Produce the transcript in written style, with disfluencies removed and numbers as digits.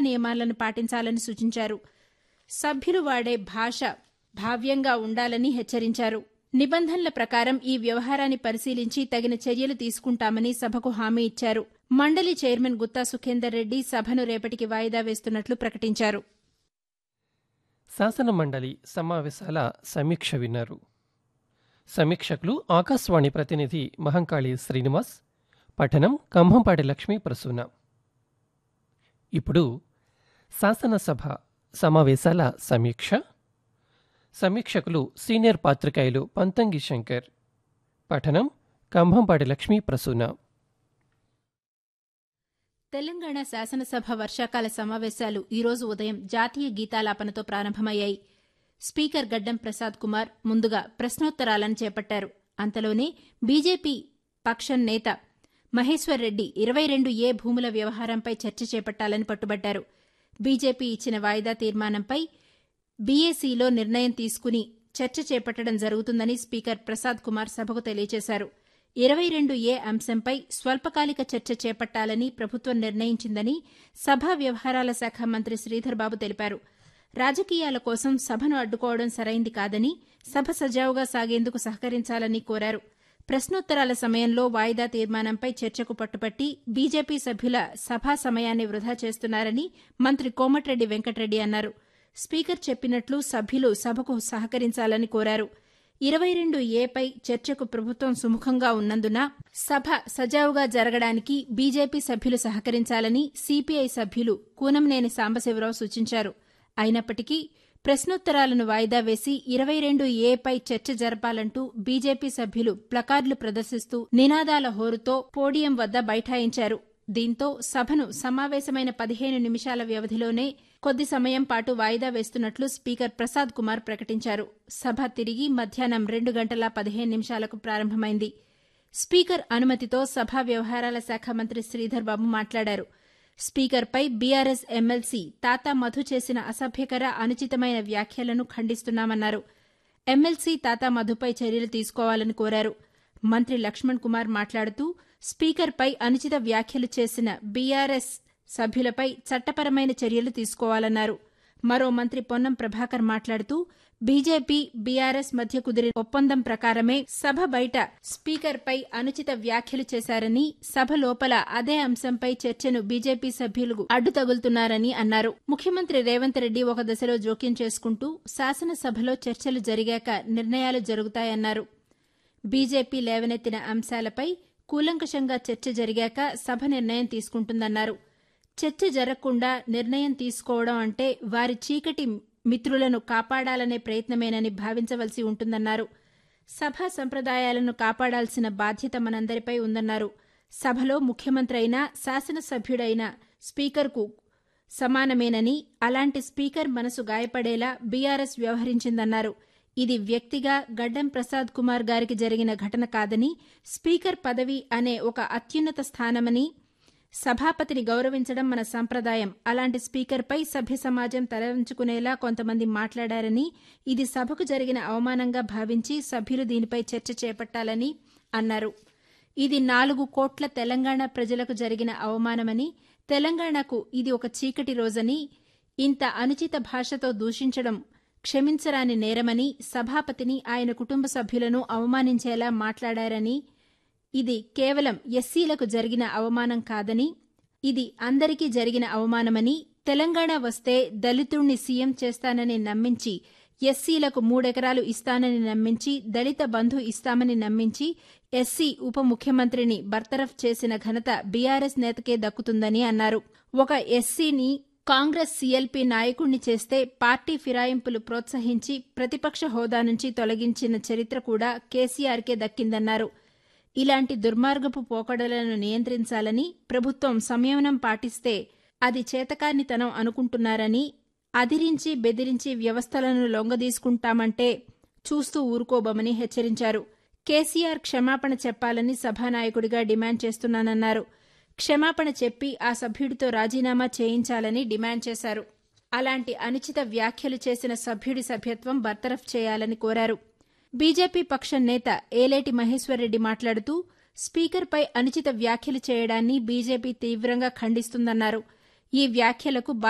నియమాలను పాటించాలని సూచించారు. సభ్యులు వాడే భాష భావ్యంగా ఉండాలని హెచ్చరించారు. నిబంధనల ప్రకారం ఈ వ్యవహారాన్ని పరిశీలించి తగిన చర్యలు తీసుకుంటామని సభకు హామీ ఇచ్చారు. మండలి చైర్మన్ గుత్తా సుఖేందర్ రెడ్డి సభను రేపటికి వాయిదా వేస్తున్నట్లు ప్రకటించారు. శాసన మండలి సమావేశాల సమీక్ష విన్నారు. సమీక్షకులు ఆకాశవాణి ప్రతినిధి మహంకాళి శ్రీనివాస్, పఠనం కంభంపాటి లక్ష్మీ ప్రసూన. ఇప్పుడు శాసనసభ సమావేశాల సమీక్ష. సమీక్షకులు సీనియర్ పాత్రికేయులు పంతంగి శంకర్, పఠనం కంభంపాటి లక్ష్మీ ప్రసూన. తెలంగాణ శాసనసభ వర్షాకాల సమావేశాలు ఈరోజు ఉదయం జాతీయ గీతాలాపనతో ప్రారంభమయ్యాయి. స్పీకర్ గడ్డం ప్రసాద్ కుమార్ ముందుగా ప్రశ్నోత్తరాలను చేపట్టారు. అంతలోనే బీజేపీ పక్షం నేత మహేశ్వర్ రెడ్డి 22A భూముల వ్యవహారంపై చర్చ చేపట్టాలని పట్టుబట్టారు. బీజేపీ ఇచ్చిన వాయిదా తీర్మానంపై బీఏసీలో నిర్ణయం తీసుకుని చర్చ చేపట్టడం జరుగుతుందని స్పీకర్ ప్రసాద్ కుమార్ సభకు తెలియజేశారు. 22A అంశంపై స్వల్పకాలిక చర్చ చేపట్టాలని ప్రభుత్వం నిర్ణయించిందని సభా వ్యవహారాల శాఖ మంత్రి శ్రీధర్ బాబు తెలిపారు. రాజకీయాల కోసం సభను అడ్డుకోవడం సరైంది కాదని, సభ సజావుగా సాగేందుకు సహకరించాలని కోరారు. ప్రశ్నోత్తరాల సమయంలో వాయిదా తీర్మానంపై చర్చకు పట్టుపట్టి బీజేపీ సభ్యుల సభా సమయాన్ని వృధా చేస్తున్నారని మంత్రి కోమటిరెడ్డి వెంకటరెడ్డి అన్నారు. స్పీకర్ చెప్పినట్లు సభ్యులు సభకు సహకరించాలని కోరారు. 22A చర్చకు ప్రభుత్వం సుముఖంగా ఉన్నందున సభ సజావుగా జరగడానికి బీజేపీ సభ్యులు సహకరించాలని సీపీఐ సభ్యులు కూనంనేని సాంబశివరావు సూచించారు. అయినప్పటికీ ప్రశ్నోత్తరాలను వాయిదా వేసి 22A చర్చ జరపాలంటూ బీజేపీ సభ్యులు ప్లకార్డులు ప్రదర్శిస్తూ నినాదాల హోరుతో పోడియం వద్ద బైఠాయించారు. దీంతో సభను సమావేశమైన 15 నిమిషాల వ్యవధిలోనే కొద్ది సమయం పాటు వాయిదా వేస్తున్నట్లు స్పీకర్ ప్రసాద్ కుమార్ ప్రకటించారు. సభ తిరిగి మధ్యాహ్నం 2:15 ప్రారంభమైంది. స్పీకర్ అనుమతితో సభా వ్యవహారాల శాఖ మంత్రి శ్రీధర్ బాబు మాట్లాడారు. స్పీకర్పై బీఆర్ఎస్ ఎమ్మెల్సీ తాతా మధు చేసిన అసభ్యకర, అనుచితమైన వ్యాఖ్యలను ఖండిస్తున్నామన్నారు. ఎమ్మెల్సీ తాతా మధుపై చర్యలు తీసుకోవాలని కోరారు. మంత్రి లక్ష్మణ్ కుమార్ మాట్లాడుతూ స్పీకర్పై అనుచిత వ్యాఖ్యలు చేసిన బీఆర్ఎస్ సభ్యులపై చట్టపరమైన చర్యలు తీసుకోవాలన్నారు. మరో మంత్రి పొన్నం ప్రభాకర్ మాట్లాడుతూ బీజేపీ, బీఆర్ఎస్ మధ్య కుదిరిన ఒప్పందం ప్రకారమే సభ బయట స్పీకర్పై అనుచిత వ్యాఖ్యలు చేశారని, సభ లోపల అదే అంశంపై చర్చను బీజేపీ సభ్యులు అడ్డు తగులుతున్నారని అన్నారు. ముఖ్యమంత్రి రేవంత్ రెడ్డి ఒక దశలో జోక్యం చేసుకుంటూ శాసనసభలో చర్చలు జరిగాక నిర్ణయాలు జరుగుతాయన్నారు. బీజేపీ లేవనెత్తిన అంశాలపై కూలంకషంగా చర్చ జరిగాక సభ నిర్ణయం తీసుకుంటుందన్నారు. చర్చ జరగకుండా నిర్ణయం తీసుకోవడం అంటే వారి చీకటి మిత్రులను కాపాడాలనే ప్రయత్నమేనని భావించవలసి ఉంటుందన్నారు. సభా సంప్రదాయాలను కాపాడాల్సిన బాధ్యత మనందరిపై ఉందన్నారు. సభలో ముఖ్యమంత్రి అయినా, శాసనసభ్యుడైనా స్పీకర్కు సమానమేనని, అలాంటి స్పీకర్ మనసు గాయపడేలా బీఆర్ఎస్ వ్యవహరించిందన్నారు. ఇది వ్యక్తిగా గడ్డం ప్రసాద్ కుమార్ గారికి జరిగిన ఘటన కాదని, స్పీకర్ పదవి అనే ఒక అత్యున్నత స్థానమని, సభాపతిని గౌరవించడం మన సంప్రదాయం. అలాంటి స్పీకర్పై సభ్య సమాజం తలవంచుకునేలా కొంతమంది మాట్లాడారని, ఇది సభకు జరిగిన అవమానంగా భావించి సభ్యులు దీనిపై చర్చ చేపట్టాలని అన్నారు. ఇది 4 కోట్ల తెలంగాణ ప్రజలకు జరిగిన అవమానమని, తెలంగాణకు ఇది ఒక చీకటి రోజని, ఇంత అనుచిత భాషతో దూషించడం క్షమించరాని నేరమని, సభాపతిని, ఆయన కుటుంబ సభ్యులను అవమానించేలా మాట్లాడారని, ఇది కేవలం ఎస్సీలకు జరిగిన అవమానం కాదని, ఇది అందరికీ జరిగిన అవమానమని, తెలంగాణ వస్తే దళితుణ్ణి సీఎం చేస్తానని నమ్మించి, ఎస్సీలకు 3 ఎకరాలు ఇస్తానని నమ్మించి, దళిత బంధు ఇస్తామని నమ్మించి, ఎస్సీ ఉప ముఖ్యమంత్రిని బర్తరఫ్ చేసిన ఘనత బీఆర్ఎస్ నేతకే దక్కుతుందని అన్నారు. ఒక ఎస్సీని కాంగ్రెస్ సీఎల్పీ నాయకుణ్ణి చేస్తే పార్టీ ఫిరాయింపులు ప్రోత్సహించి ప్రతిపక్ష హోదా నుంచి తొలగించిన చరిత్ర కూడా కేసీఆర్కే దక్కిందన్నారు. ఇలాంటి దుర్మార్గపు పోకడలను నియంత్రించాలని, ప్రభుత్వం సంయమనం పాటిస్తే అది చేతకానితనం అనుకుంటున్నారని, అదిరించి బెదిరించి వ్యవస్థలను లొంగదీసుకుంటామంటే చూస్తూ ఊరుకోబోమని హెచ్చరించారు. కేసీఆర్ క్షమాపణ చెప్పాలని సభానాయకుడిగా డిమాండ్ చేస్తున్నానన్నారు. క్షమాపణ చెప్పి ఆ సభ్యుడితో రాజీనామా చేయించాలని డిమాండ్ చేశారు. అలాంటి అనుచిత వ్యాఖ్యలు చేసిన సభ్యుడి సభ్యత్వం బర్తరఫ్ చేయాలని కోరారు. బీజేపీ పక్షం నేత ఏలేటి మహేశ్వర్ రెడ్డి మాట్లాడుతూ స్పీకర్పై అనుచిత వ్యాఖ్యలు చేయడాన్ని బీజేపీ తీవ్రంగా ఖండిస్తుందన్నారు. ఈ వ్యాఖ్యలకు